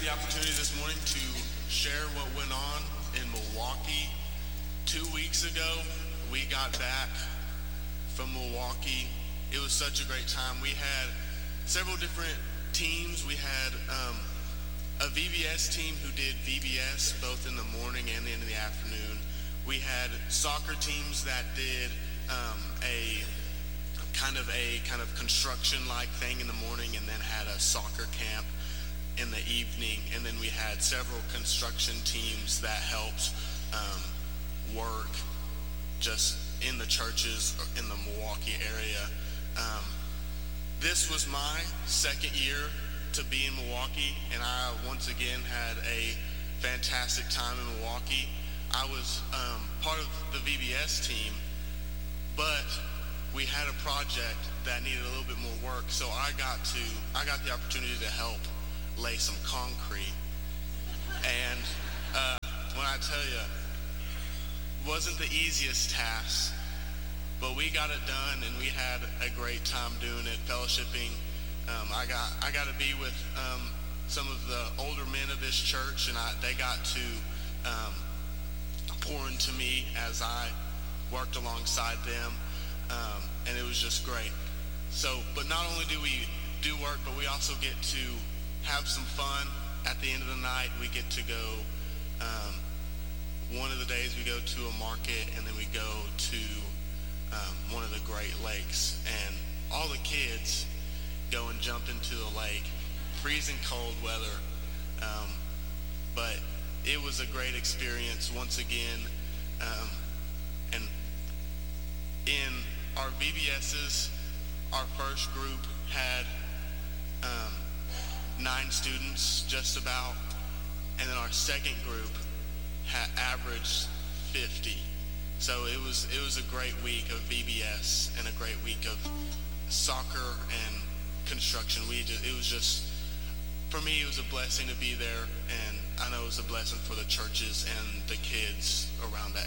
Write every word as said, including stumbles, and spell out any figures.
the opportunity this morning to share what went on in Milwaukee. Two weeks ago, we got back from Milwaukee. It was such a great time. We had several different teams. We had um, a V B S team who did V B S both in the morning and in the afternoon. We had soccer teams that did um, a kind of a kind of construction-like thing in the morning, and then had a soccer camp in the evening. And then we had several construction teams that helped um, work just in the churches in the Milwaukee area. Um, this was my second year to be in Milwaukee, and I once again had a fantastic time in Milwaukee. I was um, part of the V B S team, but we had a project that needed a little bit more work, so I got to I got the opportunity to help lay some concrete. And uh, when I tell you, it wasn't the easiest task, but we got it done, and we had a great time doing it, fellowshipping. Um, I got I got to be with um, some of the older men of this church, and I, they got to um, pour into me as I worked alongside them, um, and it was just great. So, but not only do we do work, but we also get to have some fun. At the end of the night, we get to go, um, one of the days we go to a market, and then we go to um, one of the Great Lakes, and all the kids go and jump into the lake, freezing cold weather, um, but it was a great experience once again. Um, and in our V B S's, our first group had um, nine students just about, and then our second group had averaged fifty. So it was it was a great week of V B S and a great week of soccer and construction. We just, it was just, for me, it was a blessing to be there, and I know it was a blessing for the churches and the kids around that